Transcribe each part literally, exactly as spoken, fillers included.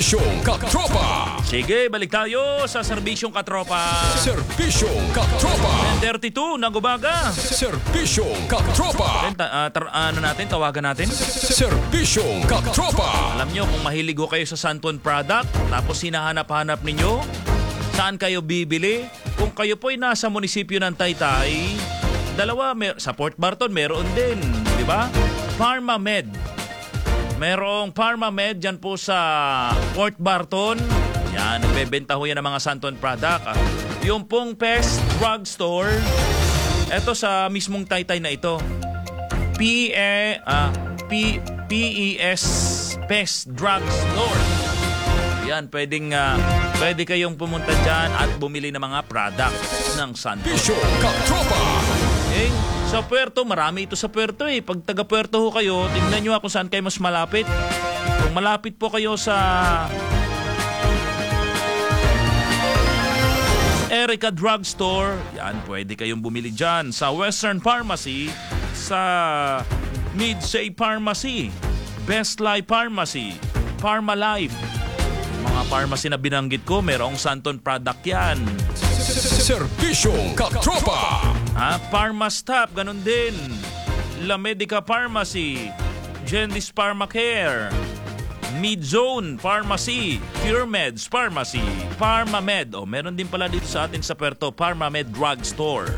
Serbisyong Katropa. Sige, balik tayo sa Serbisyong Katropa. Serbisyong Katropa. ten thirty-two ng umaga. Serbisyong Katropa. Uh, tar- ano natin, tawagan natin. Serbisyong Katropa. Alam nyo, kung mahilig ko kayo sa Santon product, tapos hinahanap-hanap ninyo, saan kayo bibili? Kung kayo po'y nasa munisipyo ng Taytay, dalawa, mer- sa Port Barton meron din, di ba? Pharmamed. Merong Pharmamed dyan po sa Port Barton. Yan, nagbebenta ho yan ng mga Santon product. Ah. Yung pong Pest Drug Store, eto sa mismong Taytay na ito. P E ah, P P E S Pest Drug Store. Yan, pwedeng uh, pwede kayong pumunta dyan at bumili ng mga product ng Santon. Serbisyong Katropa. Eh, sa Puerto, marami ito sa Puerto eh. Pag taga Puerto ho kayo, tingnan nyo kung saan kayo mas malapit. Kung malapit po kayo sa Erica Drugstore, yan, pwede kayong bumili dyan. Sa Western Pharmacy, sa Midsay Pharmacy, Best Life Pharmacy, Pharmalife. Mga pharmacy na binanggit ko, merong Santon product yan. Serbisyong Katropa. Ah, Pharmastop, ganun din. La Medica Pharmacy, Gendis Pharmacare, Midzone Pharmacy, Puremeds Pharmacy, Pharmamed. O, meron din pala dito sa atin sa Puerto, Pharmamed Drug Store.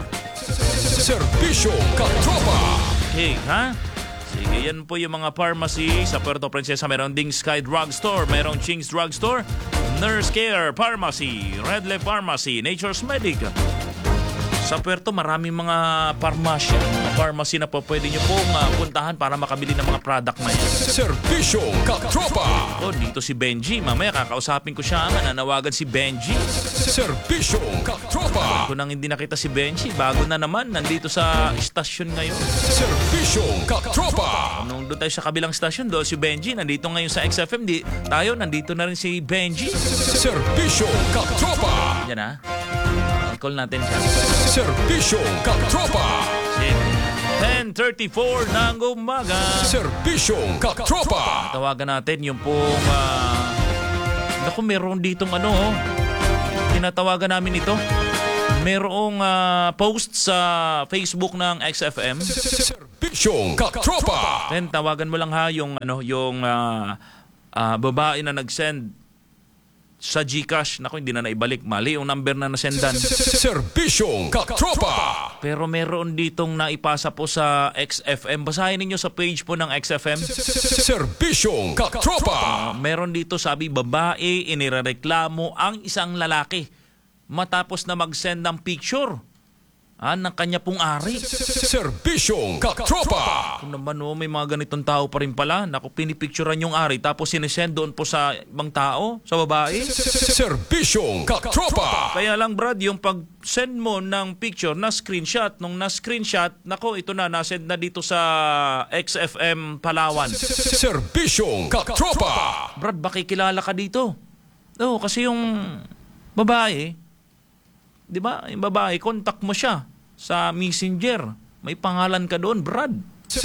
Serbisyong Katropa. Okay, ha? Sige, yan po yung mga pharmacy sa Puerto Princesa. Meron ding Sky Drug Store, merong Ching's Drug Store, Nurse Care Pharmacy, Red Lab Pharmacy, Nature's Medic. Sa Puerto, maraming mga parmasya, mga pharmacy na po pwede nyo pong uh, puntahan para makabili ng mga product na yan. Serbisyong Katropa. O, dito si Benji. Mamaya kakausapin ko siya nga, nanawagan si Benji. Serbisyong Katropa. Kung nang hindi nakita si Benji, bago na naman, nandito sa istasyon ngayon. Serbisyong Katropa. Nung doon tayo sa kabilang stasyon, doon si Benji, nandito ngayon sa X F M. Di, tayo, nandito na rin si Benji. Serbisyong Katropa. Yan ha. Call natin siya. Serbisyong Katropa. ten thirty-four ng umaga. Serbisyong Katropa. Tawagan natin yung pong... Uh, naku, meron ditong ano, oh. Tinatawagan namin ito. Merong uh, post sa Facebook ng X F M. Serbisyong Katropa. Then, tawagan mo lang ha yung, ano, yung uh, uh, babae na nag-send sa GCash. Naku, hindi na naibalik. Mali yung number na nasendan. Serbisyong Katropa. Pero meron ditong naipasa po sa X F M. Basahin ninyo sa page po ng X F M. Serbisyong Katropa. Uh, meron dito, sabi, babae, inirereklamo ang isang lalaki matapos na mag-send ng picture ah, ng kanya pong ari. Serbisyong Katropa. Kung naman oh, may mga ganitong tao pa rin pala. Naku, pinipicturean yung ari tapos sinesend doon po sa ibang tao, sa babae. Serbisyong Katropa. Kaya lang Brad, yung pag-send mo ng picture na screenshot, nung na-screenshot, nako, ito na, nasend na dito sa X F M Palawan. Serbisyong Katropa. Brad, bakikilala ka dito? Oo, kasi yung babae, di ba, yung babae, contact mo siya sa Messenger. May pangalan ka doon, Brad.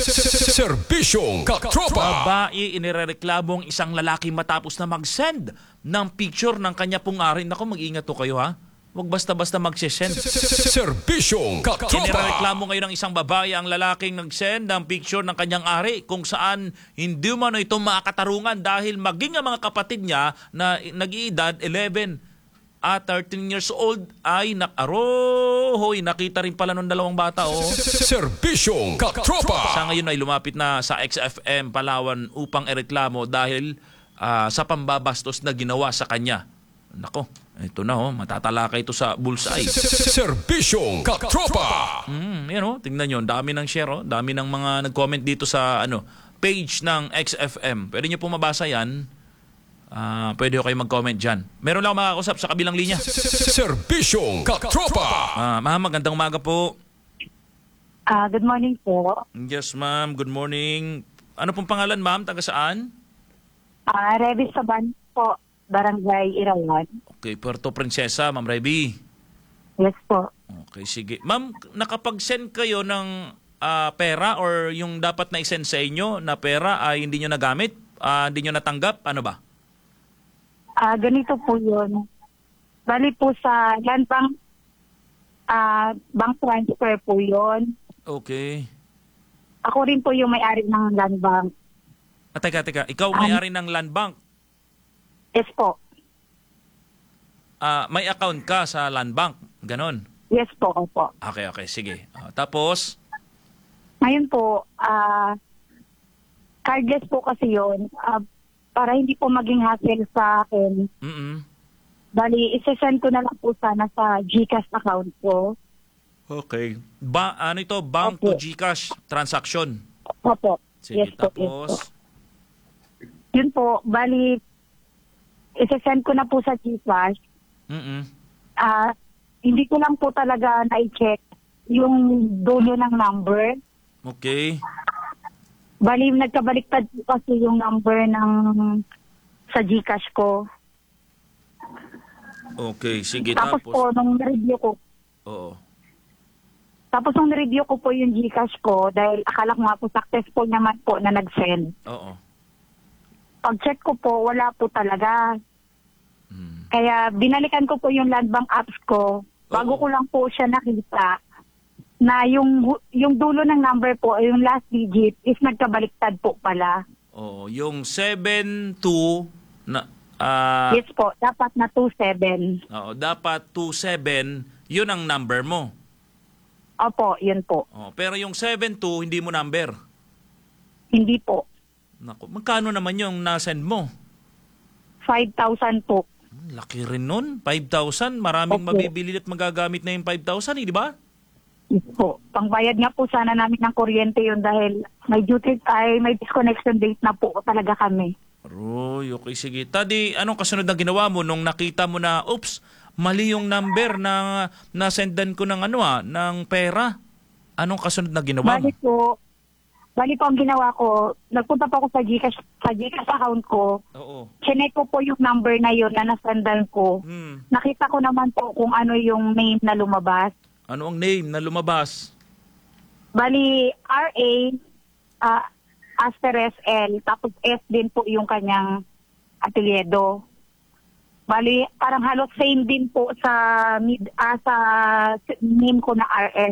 Serbisyong Katropa. Babae, inirereklamong isang lalaki matapos na mag-send ng picture ng kanya pong ari. Naku, mag-ingat to kayo ha. Huwag basta-basta mag-send. Serbisyong Katropa. Inireklamo ngayon ng isang babae ang lalaking nag-send ng picture ng kanyang ari kung saan hindi man ito makakatarungan dahil maging ang mga kapatid niya na nag-iedad eleven at thirteen years old ay nakarohoy. Nakita rin pala nung dalawang bata. Oh. Serbisyong Katropa. Sa ngayon ay lumapit na sa X F M Palawan upang ireklamo dahil uh, sa pambabastos na ginawa sa kanya. Nako, ito na oh, matatalakay ito sa bullseye. Serbisyong Katropa. Mm, yan oh, tingnan nyo, dami ng share oh, dami ng mga nag-comment dito sa ano page ng X F M. Pwede nyo po mabasa yan. Uh, pwede ko kayo mag-comment dyan. Meron lang makakausap sa kabilang linya. Serbisyong Katropa. Uh, ma'am, magandang umaga po. Uh, good morning po. Yes, ma'am. Good morning. Ano pong pangalan, ma'am? Taga saan? Uh, Revis Saban po, Barangay Irawan. Okay, Puerto Princesa, ma'am Revi. Yes po. Okay, sige. Ma'am, nakapag-send kayo ng uh, pera or yung dapat na i-send sa inyo na pera ay hindi nyo nagamit? Uh, hindi nyo natanggap? Ano ba? Ah, ganito po yun. Bali po sa land bank, ah, bank transfer po yun. Okay. Ako rin po yung may-ari ng land bank. Ah, teka, teka. Ikaw Um, may-ari ng land bank. Yes po. Ah, may account ka sa land bank. Ganon. Yes po, opo. Okay, okay. Sige. Ah, tapos, Ngayon po, ah, cardless po kasi yun. Ah, para hindi po maging hassle sa akin, mm bali, isesend ko na lang po sana sa GCash account ko. Okay. Ba, ano ito? Bank to Opo. GCash transaction. Opo. Sige, Yes po, yes po. tapos, Yun po, bali, isesend ko na po sa GCash. mm Ah, hindi ko lang po talaga na-check yung dulo ng number. Okay. Bali, nagkabaliktad po kasi yung number ng sa GCash ko. Okay, sige. Tapos, Tapos, po, nung review ko, oo. tapos nung review ko po yung GCash ko, dahil akala ko nga po successful naman po na nag-send. Oo. Pag-check ko po, wala po talaga. Hmm. Kaya binalikan ko po yung land bank apps ko. Bago Oo. ko lang po siya nakita na yung yung dulo ng number po, yung last digit is nagkabaliktad po pala. Oo, yung seven two na ah Yes po, dapat na two seven. oo, dapat two seven, yun ang number mo. Opo, yun po. Oh, pero yung seven two hindi mo number. Hindi po. Nako, magkano naman yung na-send mo? five thousand po. Hmm, laki rin nun, five thousand. Maraming Opo. mabibili at magagamit na yung five thousand, eh, di ba? Yes po. Pangbayad nga po sana namin ng kuryente yun dahil may duty ay may disconnection date na po talaga kami. Aroy, okay, sige. Tadi, anong kasunod na ginawa mo nung nakita mo na, oops, mali yung number na na-sendan ko ng ano ah, ng pera? Anong kasunod na ginawa mo? Bali po, bali po ang ginawa ko, nagpunta po ako sa GCash, sa GCash account ko. Oo. Chinek ko po yung number na yun na nasandan ko. Hmm. Nakita ko naman po kung ano yung name na lumabas. Ano ang name na lumabas? Bali, R A, uh, asterisk L, tapos S din po yung kanyang apelyido. Bali, parang halos same din po sa, mid, ah, sa name ko na R S.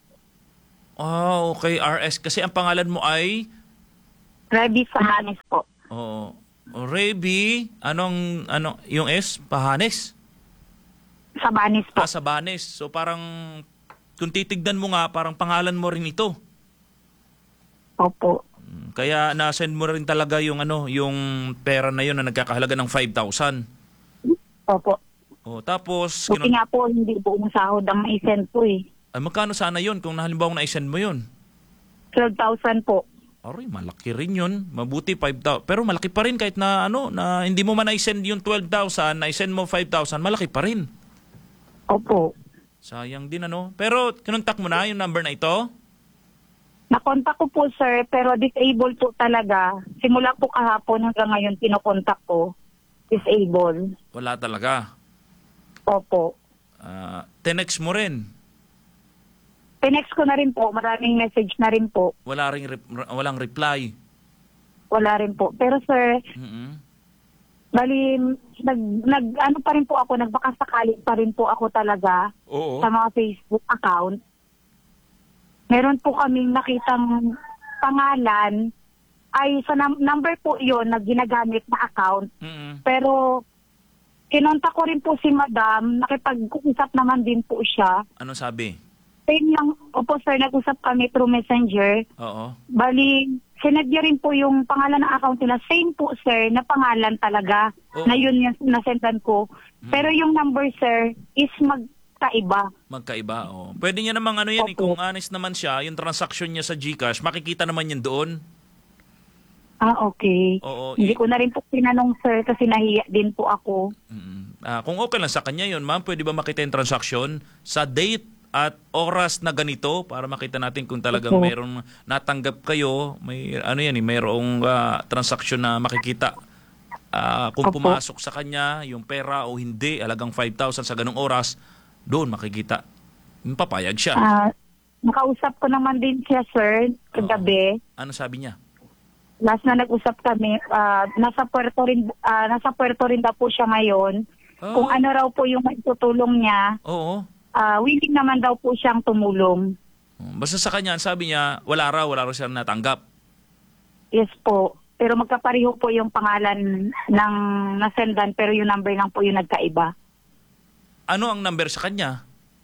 Ah, okay, R S. Kasi ang pangalan mo ay, Revis Sahanes po. oh, Reby, anong, ano, yung S? Pahanes? Sabanis po. Ah, Sabanes. So parang, kung titignan mo nga, parang pangalan mo rin ito. Opo. Mm, Kaya na-send mo rin talaga yung ano, yung pera na yun na nagkakahalaga ng five thousand. Opo. Oh, tapos, Buti kinun- nga po, hindi buong sahod ang naisend po eh. ay, magkano sana yun kung halimbawa na-send mo yun? twelve thousand po. Aroy, malaki rin yun. Mabuti five thousand. Pero malaki pa rin kahit na ano, na hindi mo man na-send yung twelve thousand, na-send mo five thousand, malaki pa rin. Opo. Sayang din ano. Pero kinontak mo na yung number na ito? Nakontak ko po sir, pero disabled po talaga. Simula po kahapon hanggang ngayon pinokontak ko. Disabled. Wala talaga. Opo. Ah, tenext mo rin. Pinext ko na rin po, maraming message na rin po. Wala ring rep- walang reply. Wala rin po. Pero sir, Mm-mm. bali, nag, nag, ano pa rin po ako, nagbakasakali pa rin po ako talaga Oo. sa mga Facebook account. Meron po kaming nakitang pangalan, ay sa num- number po yon na ginagamit na account. Mm-mm. Pero, kinontak ko rin po si madam, nakipag-usap naman din po siya. Ano sabi? Same lang, opo sir, nag-usap kami through messenger. Oo. Bali, sinad niya rin po yung pangalan ng account nila. Same po, sir, na pangalan talaga. Oo. Na yun yung nasendan ko. Pero yung number, sir, is magkaiba. Magkaiba, oh. Pwede niya namang ano yan, eh, Opo. kung honest naman siya, yung transaction niya sa GCash, makikita naman yan doon. Ah, okay. Oo, Hindi i- ko na rin po tinanong, sir, kasi nahiya din po ako. Mm. Ah, kung okay lang sa kanya yun, ma'am, pwede ba makita yung transaction sa date at oras na ganito para makita natin kung talagang Opo. mayroong natanggap kayo, may ano yan, eh, mayroong ah, transaction na makikita. Ah, kung Opo. pumasok sa kanya yung pera o hindi, alagang five thousand sa ganung oras, doon makikita. Yung papayag siya. Ah, nakausap ko naman din siya, sir, kagabi. Ano sabi niya? last na nag-usap kami, ah, nasa Puerto rin ah, nasa Puerto rin daw po siya ngayon. Oh. Kung ano raw po yung maitutulong niya, Oo. ah, willing naman daw po siyang tumulong. Basta sa kanya, sabi niya, wala raw, wala raw siyang natanggap. Yes po. Pero magkapareho po yung pangalan ng nasendan pero yung number lang po yung nagkaiba. Ano ang number sa kanya?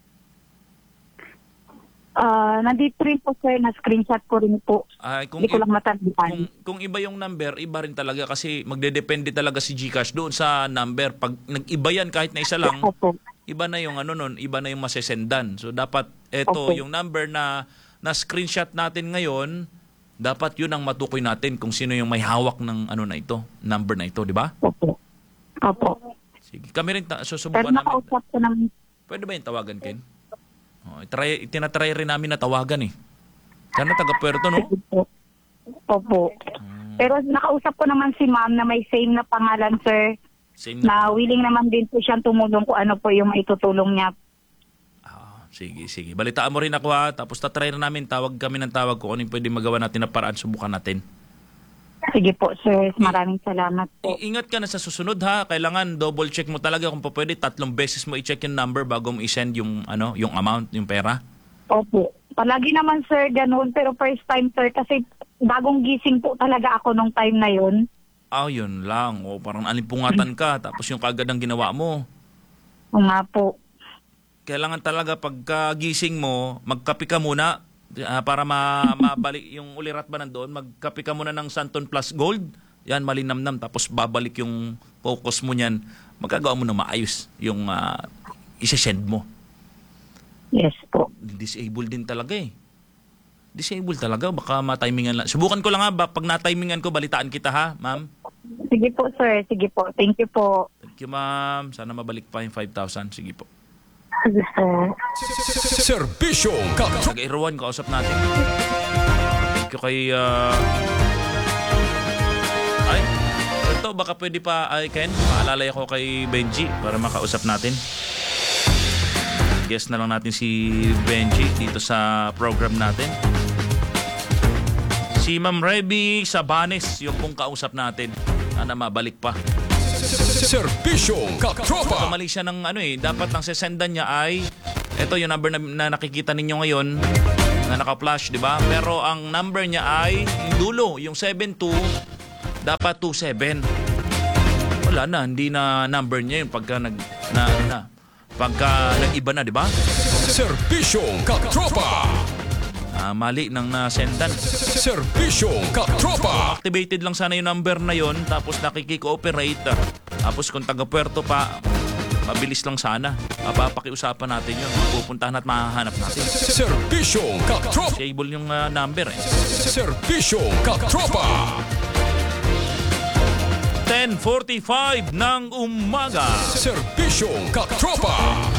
Ah, nandito rin po sir, na screenshot ko rin po. Ay, kung, Hindi ko i- lang matandaan. kung, kung iba yung number, iba rin talaga kasi magdedepende talaga si GCash doon sa number. Pag nag-iba yan kahit na isa lang, Opo. iba na yung ano nun, iba na yung masesendan. So dapat eto Opo. yung number na na screenshot natin ngayon, dapat yun ang matukoy natin kung sino yung may hawak ng ano na ito, number na ito, di ba? Opo. Opo. Sige. Kami rin ta- Pero susubukan namin. nakausap ko naman. Pwede ba yung tawagan, Ken? Oh, itry, tinatry rin namin na tawagan eh. Sana taga Puerto, no? Opo. Opo. Pero nakausap ko naman si ma'am na may same na pangalan sir, Same na. na willing naman din po siyang tumulong kung ano po yung maitutulong niya. Ah, sige, sige. Balitaan mo rin ako ha. Tapos tatry na namin, tawag kami ng tawag kung ano yung pwede magawa natin na paraan, subukan natin. Sige po sir, maraming salamat po. I- ingat ka na sa susunod ha. Kailangan double check mo talaga kung pa pwede. Tatlong beses mo i-check yung number bago mo i-send yung, ano, yung amount, yung pera. Opo. Palagi naman sir ganun, pero first time sir kasi bagong gising po talaga ako nung time na yun. Ah, yun lang. O, parang alimpungatan ka. Tapos yung kagad ang ginawa mo. O nga po. Kailangan talaga pagkagising mo, magkape ka muna ah, para ma- mabalik yung ulirat ba nandoon. Magkape ka muna ng Santon Plus Gold. Yan, malinamnam. Tapos babalik yung focus mo niyan. Magagawa mo na maayos yung uh, isa-send mo. Yes po. Disable din talaga eh. Disable talaga. Baka ma-timingan lang. Subukan ko lang ha. Ba- Pag na-timingan ko, balitaan kita ha, ma'am. Sige po sir, sige po. Thank you po. Thank you, ma'am. Sana mabalik pa yung five thousand. Sige po. Sige po. Serbisyong katropa. Taga-Irawan, kausap natin. Thank you kay... Uh... Ay, ito, baka pwede pa, ay Ken, maalalay ako kay Benji para makausap natin. Guest na lang natin si Benji dito sa program natin. Si Ma'am Reby Sabanes, yung pong kausap natin. Sana mabalik pa. Serbisyong katropa. Kamali siya ng ano eh, dapat ang sesendan niya ay ito yung number na, na nakikita ninyo ngayon na naka-flash, di ba? Pero ang number niya ay yung dulo, yung seven two, dapat two seven. Wala na, hindi na number niya yun pagka nag na, na pagka nag-iba na, di ba? Serbisyong katropa. Ah, mali nang nasendan. Serbisyong katropa. Activated lang sana yung number na yon, tapos nakikikooperate. Tapos kung taga Puerto pa, mabilis lang sana. Papakiusapan natin yun. Pupuntahan at mahahanap natin. Serbisyong katropa. Stable yung uh, number eh. Serbisyong katropa. ten forty-five ng umaga. Serbisyong katropa.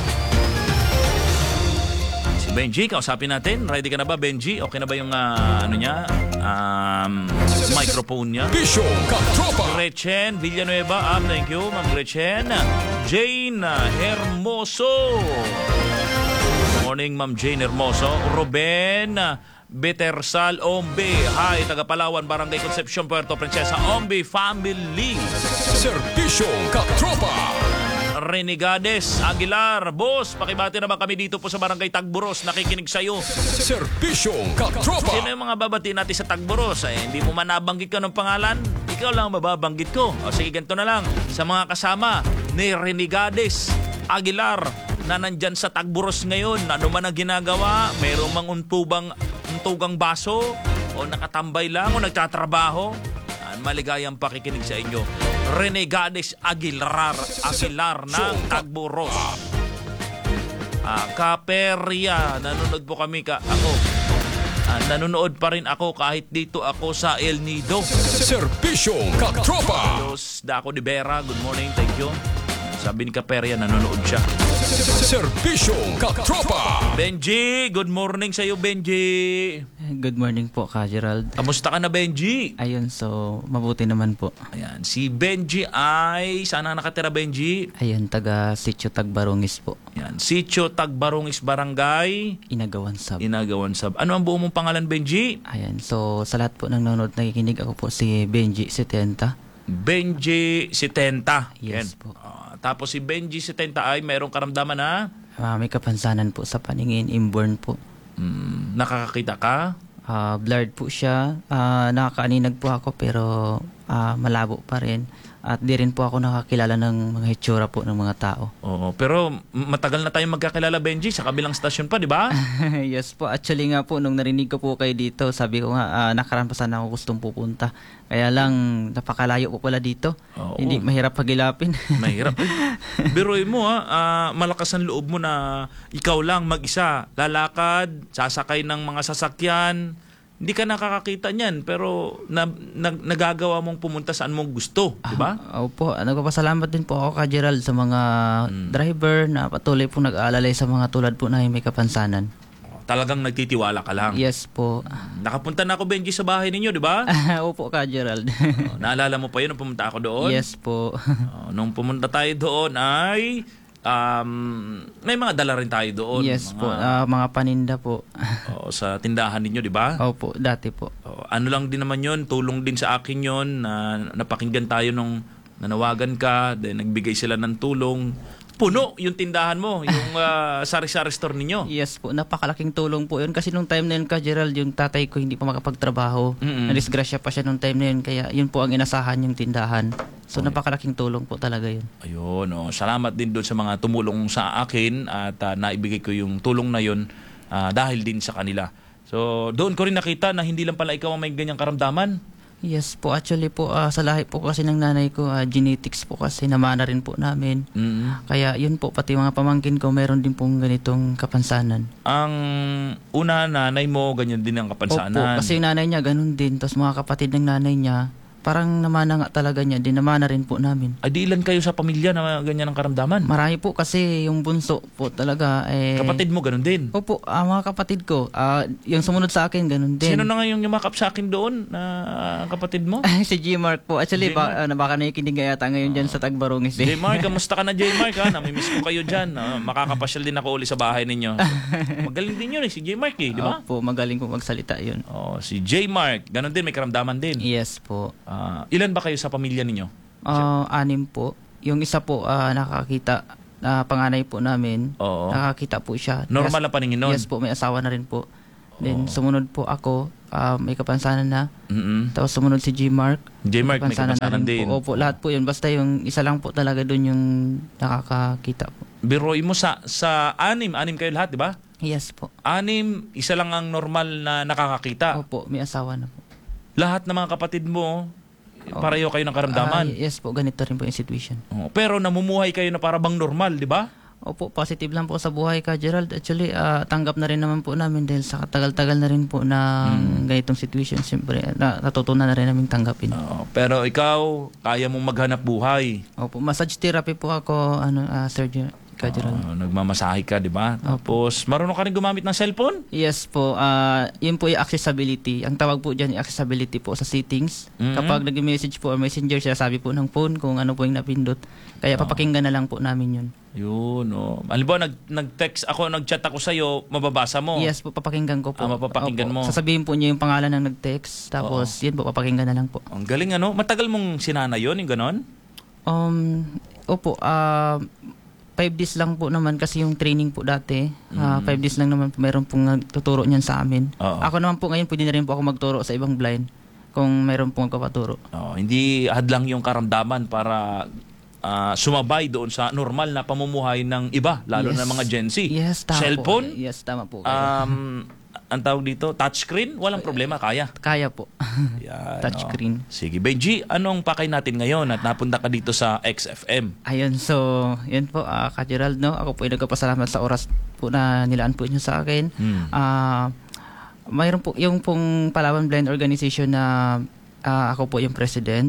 Si Benji, kausapin natin. Ready ka na ba, Benji? Okay na ba yung uh, ano niya? Um, microphone niya? Serbisyong katropa. Gretchen Villanueva, um, thank you, Ma'am Gretchen. Jane Hermoso. Morning, Ma'am Jane Hermoso. Ruben Betersal Ombe. Hi, taga Palawan, Barangay Concepcion, Puerto Princesa. Ombe family. Serbisyong katropa. Renegades Aguilar. Boss, pakibati naman kami dito po sa Barangay Tagburos. Nakikinig sa'yo. Serbisyong katropa. Sino yung mga babati natin sa Tagburos? Eh, hindi mo man nabanggit ka ng pangalan? Ikaw lang ang mababanggit ko. O sige, ganito na lang. Sa mga kasama ni Renegades Aguilar na nandyan sa Tagburos ngayon, ano man ang ginagawa, mayroong mang untubang, untugang baso, o nakatambay lang, o nagtatrabaho, ang maligayang pakikinig sa inyo. Renegades Aguilar, Aguilar ng Tagburos. Ah, Kaperya, nanonood po kami ka ako. Ah, nanonood pa rin ako kahit dito ako sa El Nido. Serbisyong katropa. Los Daco de Vera, good morning, thank you. Sabi ni Kaperya, nanonood siya. Serbisyong katropa. Benji, good morning sa iyo, Benji. Good morning po, Ka Gerald. Kamusta ka na, Benji? Ayun, so mabuti naman po. Ayan, si Benji ay, saan nakatira, Benji? Ayun, taga Sitio Tagbarongis po. Yan, Sitio Tagbarongis Barangay, Inagawan Sab. Inagawan Sab. Ano ang buo mong pangalan, Benji? Ayan, so sa lahat po ng nanonood nakikinig, ako po si Benji setenta. Benji setenta. Yes Yan. po. Ah, tapos si Benji setenta ay mayroong karamdaman na Ah, may kapansanan po sa paningin, inborn po. mm, nakakakita ka? Ah, blurred po siya. Ah, nakakaaninag po ako pero ah, malabo pa rin. At di rin po ako nakakilala ng mga hitsura po ng mga tao. Oo, pero m- matagal na tayong magkakilala, Benji, sa kabilang stasyon pa, di ba? Yes po. Actually nga po, nung narinig ko po kayo dito, sabi ko nga, ah, nakaraan pa sana ako gustong pupunta. Kaya lang, napakalayo po pala dito. Oo. Hindi mahirap pagilapin. Mahirap. Biruin mo ha, ah, malakas ang loob mo na ikaw lang mag-isa, lalakad, sasakay ng mga sasakyan. Hindi ka nakakakita niyan, pero na, na, nagagawa mong pumunta saan mong gusto, di ba? Ah, opo, nagpapasalamat din po ako, Ka Gerald, sa mga driver na patuloy po nag-aalalay sa mga tulad po na may kapansanan. Talagang nagtitiwala ka lang. Yes po. Nakapunta na ako, Benji, sa bahay ninyo, di ba? Opo, Ka Gerald. Oh, naalala mo pa yun nung pumunta ako doon? Yes po. Oh, nung pumunta tayo doon ay um, may mga dala rin tayo doon. Yes mga, po, ah, mga paninda po. oh, sa tindahan ninyo, di ba? Opo, dati po. Oh, ano lang din naman yon, tulong din sa akin yon na napakinggan tayo nung nanawagan ka, then nagbigay sila ng tulong. Puno yung tindahan mo, yung uh, sari-sari store ninyo. Yes po, napakalaking tulong po yun. Kasi nung time na yun, Ka Gerald, yung tatay ko hindi pa makapagtrabaho. Mm-mm. Nadisgrasya pa siya nung time na yun. Kaya yun po ang inasahan yung tindahan. So napakalaking tulong po talaga yun. Ayun, oh, salamat din doon sa mga tumulong sa akin at uh, naibigay ko yung tulong na yun uh, dahil din sa kanila. So doon ko rin nakita na hindi lang pala ikaw ang may ganyang karamdaman. Yes po, actually po, ah, sa lahi po kasi ng nanay ko, ah, genetics po kasi namana rin po namin. Mm. Kaya yun po, pati mga pamangkin ko, meron din pong ganitong kapansanan. Ang una, nanay mo, ganyan din ang kapansanan. Opo, kasi yung nanay niya, ganun din. Tapos mga kapatid ng nanay niya, parang namana nga talaga niya, din namana rin po namin. Ay, di ilan kayo sa pamilya na ganyan ang karamdaman? Marami po kasi yung bunso po talaga. Eh, Kapatid mo, ganun din. Opo, ah, mga kapatid ko, ah, yung sumunod sa akin, ganun din. Sino na nga yung yumakap sa akin doon na uh, kapatid mo? Si G-Mark po. Actually, G-Mark. ba, ah, baka nakikinig ka yata ngayon dyan sa Tagbarongis. Eh. J-Mark, kamusta ka na J-Mark ha? Namimiss ko kayo dyan. Ah, makakapasyal din ako uli sa bahay ninyo. So, magaling din yun eh, si J-Mark eh, di ba? Opo, magaling po magsalita yun. Oh, si J-Mark, ganun din, may karamdaman din. Yes po. Ah, ilan ba kayo sa pamilya ninyo? Ah, anim po. Yung isa po ah, nakakita, ah, panganay po namin. Oo. Nakakita po siya. Normal Yes- ang paningin nun? Yes po, may asawa na rin po. Then sumunod po ako, ah, may kapansanan na. Mm-mm. Tapos sumunod si G-Mark. J-Mark, may na kapansanan rin din. Po. Opo, lahat po yun. Basta yung isa lang po talaga dun yung nakakakita po. Biroy mo sa sa anim, anim kayo lahat, di ba? Yes po. Anim, isa lang ang normal na nakakakita. Opo, may asawa na po. Lahat ng mga kapatid mo, pareho kayo ng karamdaman. Ah, yes po, ganito rin po yung situation. Oh, pero namumuhay kayo na para bang normal, di ba? Opo, positive lang po sa buhay, Ka Gerald. Actually, ah, tanggap na rin naman po namin dahil sa katagal-tagal na rin po na Hmm. ganitong situation. Siyempre, na, natutunan na rin namin tanggapin. Oh, pero ikaw, kaya mong maghanap buhay. Opo, massage therapy po ako, ano, ah, Sir Ger- Ka Gerald. Oh, nagmamasahe ka, di ba? Tapos, marunong ka rin gumamit ng cellphone? Yes po, ah, yun po yung accessibility. Ang tawag po dyan, yung accessibility po sa settings. Mhm. Kapag nag-message po or messenger, sinasabi po ng phone kung ano po yung napindot. Kaya papakinggan na lang po namin yun. Yun, oh. Alam ba, nag, nag-text ako, nag-chat ako sa'yo, mababasa mo? Yes po, papakinggan ko po. Ah, mapapakinggan Opo. mo. Sasabihin po niyo yung pangalan ng nag-text. Tapos, yun po, papakinggan na lang po. Ang galing, ano? Matagal mong sinana yun, yung ganon? Um, opo, ah, five days lang po naman kasi yung training po dati. Ah, five days lang naman po, meron pong nagtuturo niyan sa amin. Oo. Ako naman po ngayon, pwede na rin po ako magturo sa ibang blind kung meron pong magpapaturo. Oh, hindi hadlang yung karamdaman para ah, sumabay doon sa normal na pamumuhay ng iba, lalo Yes. na mga Gen Z. Yes, tama Cellphone, po. Yes, tama po. kayo. um, ang tawag dito, touchscreen, walang problema, kaya. Kaya po. Yan, Touchscreen. oh. Sige, Benji, anong pakay natin ngayon at napunta ka dito sa X F M? Ayun, so, yun po, uh, Ka Gerald, no? Ako po ay nagpapasalamat sa oras po na nilaan po niyo sa akin. Hmm. Ah, mayroon po, yung pong Palawan Blind Organization na ah, ako po yung president.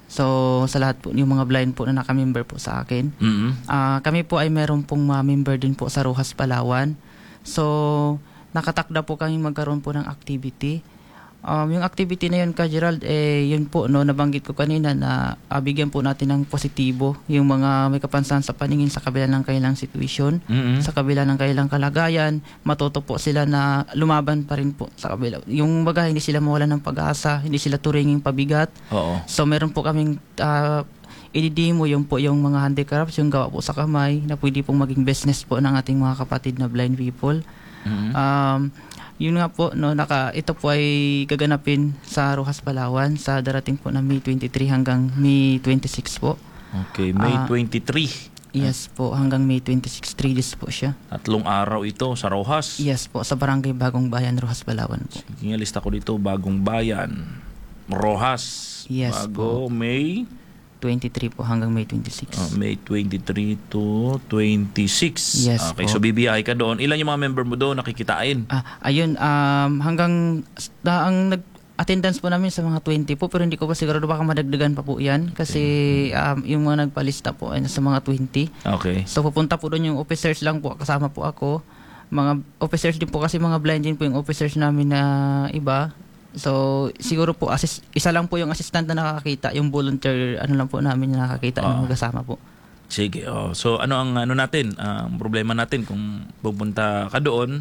So, sa lahat po, yung mga blind po na naka-member po sa akin. Mhm. Ah, kami po ay meron pong mga member din po sa Rojas, Palawan. So, nakatakda po kami magkaroon po ng activity. Um, yung activity na yun, Ka Gerald, eh, yun po, no, nabanggit ko kanina na ah, bigyan po natin ng positibo yung mga may kapansanan sa paningin sa kabila ng kailang situation, Mhm. sa kabila ng kailang kalagayan, matuto po sila na lumaban pa rin po sa kabila. Yung baga, hindi sila mawalan ng pag-asa, hindi sila turinging pabigat. Oo. So, meron po kaming uh, ididimo yung po yung mga handicrafts, yung gawa po sa kamay, na pwede pong maging business po ng ating mga kapatid na blind people. Mhm. Um, yun nga po, no, naka, ito po ay gaganapin sa Rojas, Palawan sa darating po na May twenty-three hanggang May twenty-six po. Okay, May Ah, twenty-three. Yes po, hanggang May twenty-six, three days po siya. Tatlong araw ito sa Rojas. Yes po, sa Barangay Bagong Bayan, Rojas, Palawan po. Sige, lista ko dito, Bagong Bayan, Rojas. Yes Bago, May twenty-three po hanggang May twenty-six. uh, May twenty-three to twenty-six. Yes Okay, po. so bibiyahe ka doon. Ilan yung mga member mo doon nakikitain? Ah, ayun, um, hanggang na, ang nag attendance po namin sa mga twenty po, pero hindi ko pa sigurado, baka madagdagan pa po yan kasi um, yung mga nagpalista po ay nasa mga twenty. Okay. So pupunta po doon yung officers lang po, kasama po ako. Mga officers din po kasi mga blind din po yung officers namin na iba. So siguro po assist, isa lang po yung assistant na nakakita, yung volunteer ano lang po namin na nakakita Ah. ng magkasama po. Sige. Oh. So ano ang ano natin, ang problema natin kung pupunta ka doon?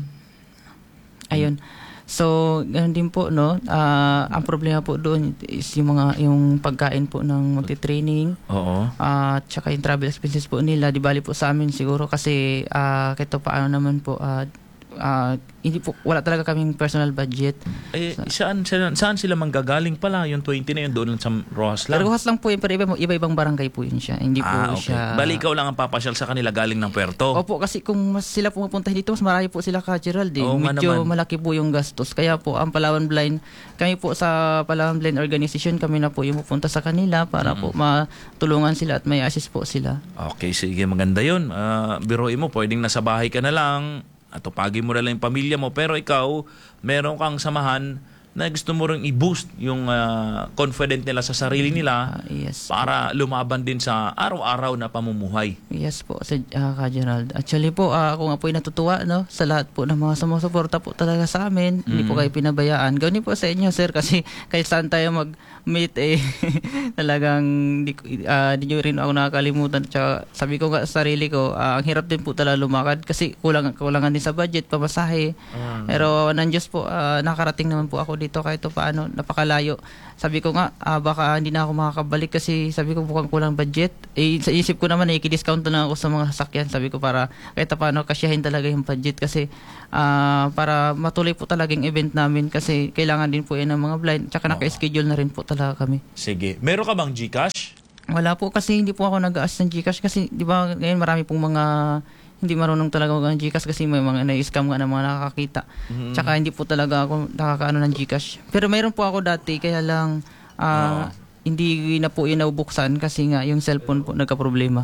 Ayun. So, ganun din po, no? Ah, ang problema po doon is yung mga yung pagkain po ng magte-training, Oo. at saka yung travel expenses po nila, di bali po sa amin siguro kasi ah kahit paano naman po ah ah, hindi po, wala talaga kaming personal budget. Eh, saan, saan, saan sila manggagaling pala? Yung twenty na yun doon lang sa Rojas lang? Pero Rojas lang po yun, pero iba, iba-ibang barangay po yun siya. Hindi po Ah, okay. siya... Bali, ikaw lang ang papasyal sa kanila galing ng Puerto. Opo, kasi kung mas sila pumunta dito, mas marami po sila, Ka Gerald. Eh. Oo nga Medyo naman. malaki po yung gastos. Kaya po, ang Palawan Blind, kami po sa Palawan Blind Organization, kami na po yung pupunta sa kanila para po matulungan sila at may assist po sila. Okay, sige, maganda yun. Ah, biruin mo, pwedeng nasa bahay ka na lang, at tupagin mo na lang yung pamilya mo, pero ikaw, meron kang samahan na gusto mo rin i-boost yung ah, confident nila sa sarili nila Ah, yes. para lumaban din sa araw-araw na pamumuhay. Yes po, si uh, Ka Gerald. Actually po, ah, ako nga po ay natutuwa, no, sa lahat po ng mga sumusuporta po talaga sa amin. Hindi po kayo pinabayaan. Gawin po sa inyo, sir, kasi kahit saan tayo mag-meet, eh, talagang di, ko- ah, di nyo rin ako nakakalimutan. Tsaka sabi ko nga sa sarili ko, ah, ang hirap din po talaga lumakad kasi kulang, kulangan din sa budget, pamasahe. Pero nandiyan po, ah, nakarating naman po ako dito kahit paano, napakalayo. Sabi ko nga, ah, baka hindi na ako makakabalik kasi sabi ko mukhang kulang budget. Eh, sa isip ko naman, eh, i-discount na lang ako sa mga sasakyan. Sabi ko para kahit paano kasyahin talaga yung budget kasi ah, para matuloy po talaga yung event namin kasi kailangan din po yan ng mga blind. Tsaka naka-schedule na rin po talaga kami. Sige. Meron ka bang GCash? Wala po kasi hindi po ako nag-aas ng GCash kasi di ba ngayon marami pong mga hindi marunong talaga mag ng GCash kasi may mga na-scam nga ng mga nakakakita. Tsaka hindi po talaga ako nakakaano ng GCash. Pero mayroon po ako dati kaya lang ah, hindi na po yun nabuksan kasi nga yung cellphone po nagka-problema.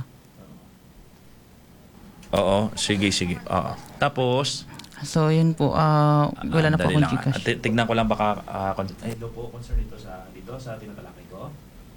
Oo, sige, sige. Oo. Tapos, So yun po, ah, wala na po dali akong lang, ah. GCash. At tignan ko lang baka, ah, con- eh, hello po, concern dito sa, dito, sa tinatalakay ko.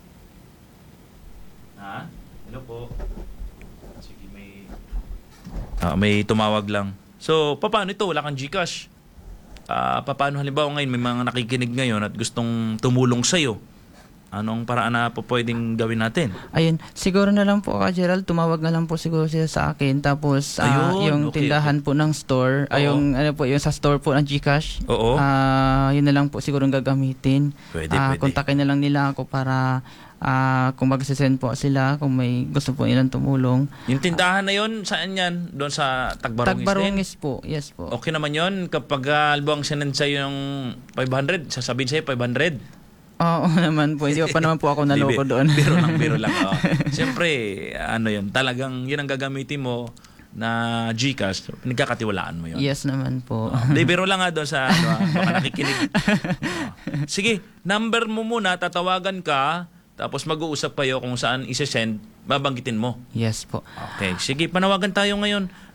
Ha? Hello po. Sige, may, ah, may tumawag lang. So, paano ito? Wala kang GCash. Ah, paano halimbawa ngayon, may mga nakikinig ngayon at gustong tumulong sa'yo. Anong paraan na po pwedeng gawin natin? Ayun, siguro na lang po, Ka Gerald, tumawag na lang po siguro sila sa akin. Tapos, ah, Ayun, yung okay, tindahan po ng store, ay Oo. yung, ano po, yung sa store po ng GCash, Oo. ah, yun na lang po siguro ang gagamitin. Pwede, Ah, pwede. kontakin na lang nila ako para ah, kung mag-send po sila, kung may gusto po nilang tumulong. Yung tindahan na yon saan yan? Doon sa Tagbarongis din? Tagbarongis po, yes po. Okay naman yon kapag uh, albang sinend sa'yo yung five hundred, sasabihin sa'yo five hundred. Oo naman po, hindi pa naman po ako naloko Di, doon. Biro lang, biro lang. Oh. Siyempre, ano yun, talagang yun ang gagamitin mo na GCash, nagkakatiwalaan mo yun. Yes naman po. Di, biro lang nga doon sa, ano, ah, baka nakikinig. Oh. Sige, number mo muna, tatawagan ka, tapos mag-uusap kayo kung saan isi-send, babanggitin mo. Yes po. Okay, sige, panawagan tayo ngayon.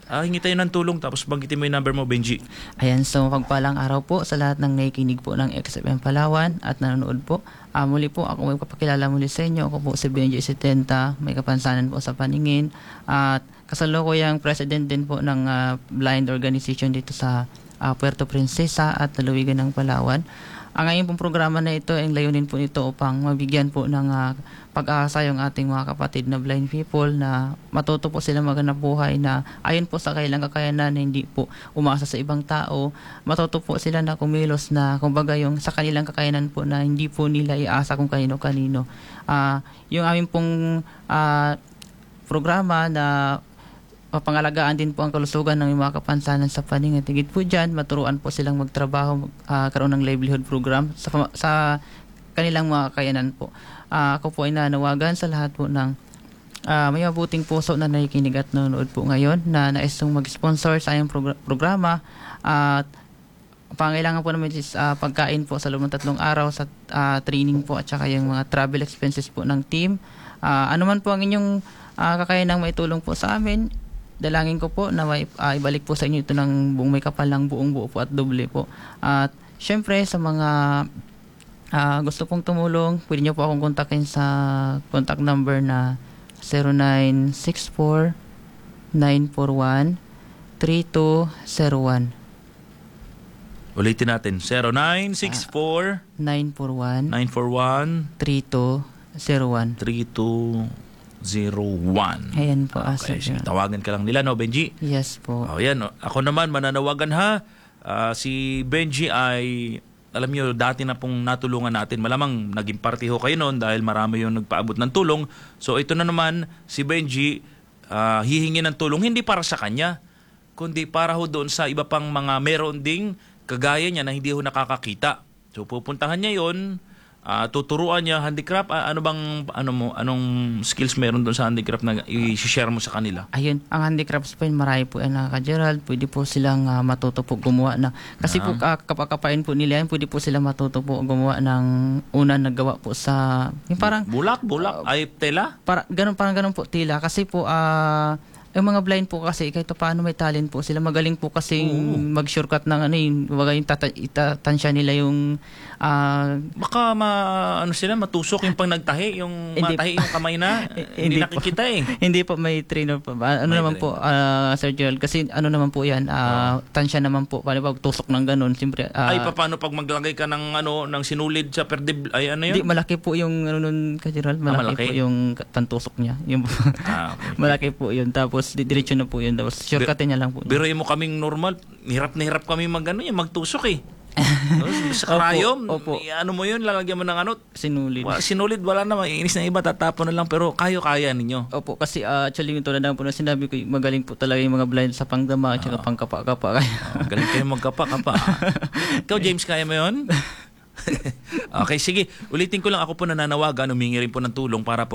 Ah, hingi tayo ng tulong tapos banggitin mo yung number mo, Benji. Ayan, so pagpalang araw po sa lahat ng nakikinig po ng X F M Palawan at nanonood po. Ah, muli po, ako may papakilala muli sa inyo. Ako po si Benji Setenta, may kapansanan po sa paningin. At kasalukuyang president din po ng ah, blind organization dito sa ah, Puerto Princesa at Lalawigan ng Palawan. Ang ngayon pong programa na ito, ang layunin po nito upang mabigyan po ng ah, pag-asa yung ating mga kapatid na blind people na matuto po sila maghanap buhay na ayon po sa kailang kakayanan na hindi po umasa sa ibang tao. Matuto po sila na kumilos na kumbaga yung sa kanilang kakayanan po na hindi po nila iasa kung kanino-kanino. Ah, yung aming pong ah, programa na mapangalagaan din po ang kalusugan ng mga kapansanan sa paningin. Tigit po dyan, maturuan po silang magtrabaho, mag, uh, karoon ng livelihood program sa, sa kanilang mga kakayanan po. Uh, ako po ay nanawagan sa lahat po ng uh, may mabuting puso na nakikinig at nanonood po ngayon na naisong mag-sponsor sa ayong progr- programa at uh, pangailangan po namin is uh, pagkain po sa loob ng tatlong araw sa uh, training po at saka yung mga travel expenses po ng team. Uh, ano man po ang inyong uh, kakayanang maitulong po sa amin, dalangin ko po na may, uh, ibalik po sa inyo ito ng buong may kapal ng buong buo po at doble po. At syempre sa mga uh, gusto pong tumulong, pwede nyo po akong kontakin sa contact number na zero nine six four nine four one three two zero one. Ulitin natin, zero nine six four nine four one nine four one three two zero one. three two zero one. Ayan po. Okay, Asir. sige, tawagan ka lang nila, no, Benji? Yes po. Oh, yan. oh. Ako naman, mananawagan ha. Ah, si Benji ay, alam nyo, dati na pong natulungan natin. Malamang naging party ho kayo noon dahil marami yung nagpaabot ng tulong. So ito na naman, si Benji, ah, hihingi ng tulong hindi para sa kanya, kundi para ho doon sa iba pang mga meron ding kagaya niya na hindi ho nakakakita. So pupuntahan niya yon. Uh, tuturuan niya handicraft. Uh, ano bang ano mo anong skills meron doon sa handicraft na i-share mo sa kanila? Ayun, ang handicrafts po yun, marami po yan, uh, Gerald. Pwede po silang uh, matuto po gumawa na. Kasi Ah. po uh, kapakapain po nila yan, pwede po sila matuto po gumawa ng una naggawa po sa yung parang Bulak, bulak, ay tela? para ganun parang ganun po tila kasi po ah yung mga blind po kasi kahit paano may talent po sila, magaling po kasi mag-shortcut ng ano yung baga yung tata- itatansya nila yung ah Baka ma ano sila matusok yung pang nagtahi, yung Hindi matahi yung kamay na hindi, Hindi po. nakikita eh. hindi po may trainer po. Ano May naman po, trainer. ah, Sir Gerald, kasi ano naman po yan, ah, tansya naman po. Paano pag tusok ng ganun, siyempre, ah, Ay paano pag maglagay ka ng ano ng sinulid sa perdib ay ano hindi, yun? malaki po yung ano nun, Ka Gerald, malaki, malaki? po yung pantusok niya. Yung, Ah, okay. malaki po yun. Tapos, di- diretso na po yun. Tapos, shortcutin niya lang po. Biruin mo kaming normal, hirap na hirap kami mag ano, yung magtusok eh. No, sa karayom, Opo, opo. i- ano mo yun, lalagyan mo ng ano, Sinulid. Wa- sinulid, wala na, maiinis na iba, tatapon na lang, pero kayo-kaya ninyo. Opo, kasi ah, actually yung tulad ng po na sinabi ko, magaling po talaga yung mga blind sa pangdama at saka pangkapa-kapa. Kaya, Oh, galing kayo magkapa-kapa. Ikaw, James, kaya mo yun? Okay, sige. Ulitin ko lang, ako po nananawagan, humingi rin po ng tulong para po